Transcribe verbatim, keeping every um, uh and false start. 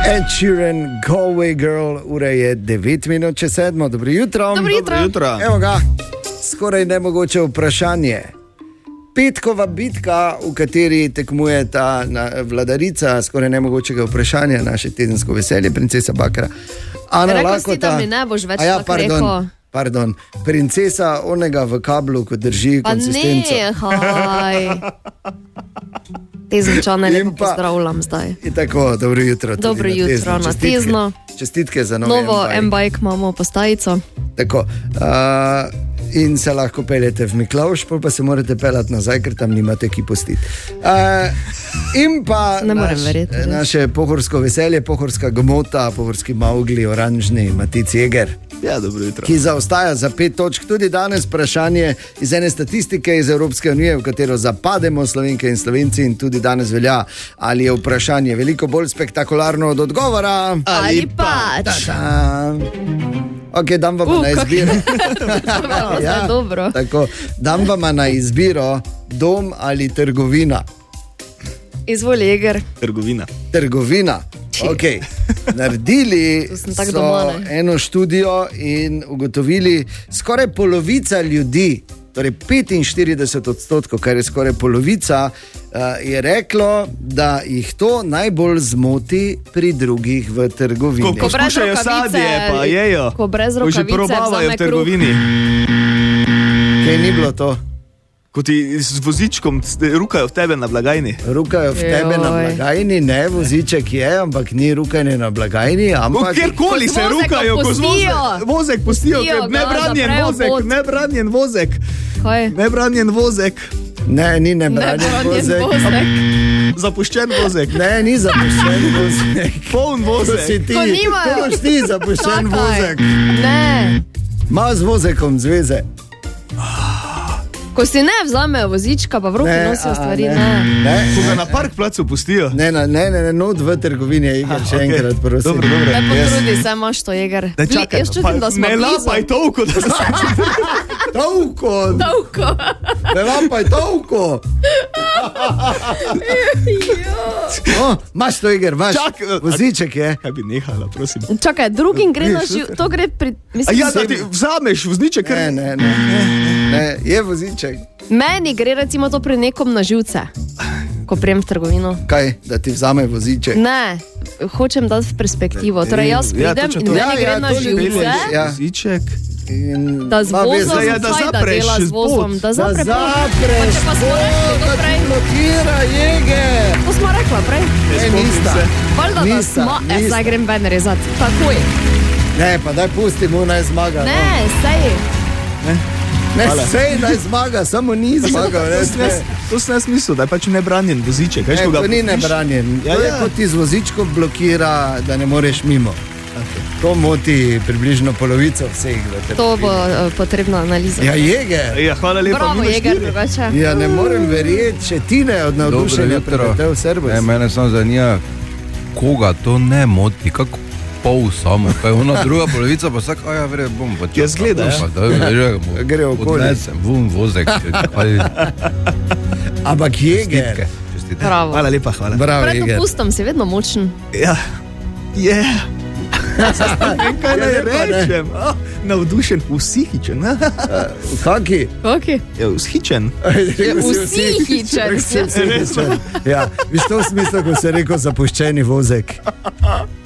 Ed Sheeran, Galway Girl, ura je devet minut čez sedmo. Dobro jutro. Dobro jutro. Dobro jutro. Evo ga, skoraj nemogoče vprašanje. Petkova bitka, v kateri tekmuje ta vladarica skoraj nemogočega vprašanja, naše tedensko veselje, princesa Bakra. Ana Rekl Lakota. si, da mi ne boš več ja, tako pardon, rekel. Pardon, princesa onega v kablu, ko drži Pa konsistenco. ne, haj. Te zvučane lepo In pa- pozdravljam zdaj. In tako, dobro jutro. tudi Dobro na jutro, Tezno. na Čestitke. Tezno. Čestitke za novi Novo M-bike. M-bike imamo postajico. Tako, uh, in se lahko peljete v Miklavž, pol pa se morate peljati nazaj, ker tam nimate ki postiti. Uh, in pa Ne morem naš, verjeti, res. naše pohorsko veselje, pohorska gmota, pohorski Maugli, oranžni Matic Jeger, Ja, dobro jutro. ki zaostaja za pet točk. Tudi danes vprašanje iz ene statistike iz Evropske unije, v katero zapademo Slovenke in Slovenci, in tudi danes velja, ali je vprašanje veliko bolj spektakularno od odgovora. Ali pač. Ta-da. Ok, dam vam Uh, na kak- izbiro. Ja, dobro. Tako, dam vam na izbiro dom ali trgovina. Izvoli, Jeger. Trgovina. Trgovina. Okay. Naredili Tu sem tako so doma, ne. eno študijo in ugotovili, skoraj polovica ljudi, torej petinštirideset odstotkov, kar je skoraj polovica, uh, je reklo, da jih to najbolj zmoti pri drugih v trgovini. Ko, ko Ko brez skušajo rokavice- sadje, pa jejo. ko brez Ko že rokavice probavajo vzame v trgovini. Kaj ni bilo to? Ko ti z vozičkom ste- rukajo v tebe na blagajni. Rukajo v tebe na Joj. blagajni, ne, voziček je, ampak ni rukanje na blagajni, Ko ampak... kjerkoli se Ko vozek rukajo, ko pustijo. vozek, vozek pustijo, Pustijo ker ga, nebranjen zaprejo vozek, pot. nebranjen vozek, Kaj? nebranjen vozek, Ne, ni nebranjen Nebranjen vozek. vozek. zapuščen vozek, Ne, ni zapuščen vozek. poln To si vozek. ti, Ko nimajo. to boš ti zapuščen Čakaj. vozek. Ne. Ma z vozekom zveze. Ko si ne vzamejo vozička, pa v roki Ne, nosijo a, stvari, ne. ne. Ne, Ko ga na park placu pustijo. ne, ne, ne, ne, ne, not v trgovini je Igor, še okej. enkrat prosim. Dobro, dobro. Ne Jaz- potrudi se, imaš to, Jeger. Ne, Bli- čakaj, Jaz čutim, da smo ne blizu. lapaj toliko, da se Tolko, Dolgo. ne lapaj tolko. No, imaš to, Igor, imaš. Čak, a- Voziček je. Kaj bi nehala, prosim. Čakaj, drugim gre na živ, to gre pri... A Mislim, ja, da ti vzameš vozniček, Ne, ker ne, ne, ne, je voziček. meni gre recimo to pri nekom na živce, ko prijem v trgovino. Kaj, da ti vzame voziček? Ne, hočem dati v perspektivo. Torej, jaz Ja, pridem točno in to. meni Ja, gre ja, na to ljudje živce, Ja. voziček. In da z ima vozom, veze. ja, da kaj da zapreš dela z vozom, pot. da Da zapre pot. zapreš, Pa če pa smo rekli pot, to da prej. ti blokira, Jeger. To smo rekla prej. Ne, nista. Valjda, da Nista, smo, e, nista. zdaj grem ven rezati. Takoj. Ne, pa daj pusti mu, naj zmaga. Ne, No. sej. Ne, Hvala. sej naj zmaga, samo ni zmagal. Ne, To sem jaz- To sem jaz mislil, da je pač nebranjen voziček. Veš, ne, ko ga to ni pustiš- nebranjen. Ja, To je ja. kot ti z vozičkom blokira, da ne moreš mimo. To moti približno polovico vseh. v trgovini. To bo uh, potrebna analiza. Ja, Jeger. Ja, hvala lepa. Bravo, minus Jeger, štiri. drugače. Ja, ne morem verjeti, če ti ne od navdušenja preletel servis. Ne, mene samo zanima, koga to ne moti, kako pol samo, pa je ona druga polovica, pa vsak, a ja, vre, bom pa Ja, zgleda, ja. da vre, Gre okoli. odnesem, vum, vozek, kaj, Ampak Jeger. čestitke, čestitke. Bravo. Hvala lepa, hvala. Bravo, Pred Jeger. dopustom si vedno močen. Ja, je. Vem, kaj naj Ja, lepa, ne. rečem. Oh, navdušen, vsihičen. Kaki? Okay. Je vzhičen. Vsihičen. Ja, viš to v smislu, ko se je rekel zapuščeni vozek.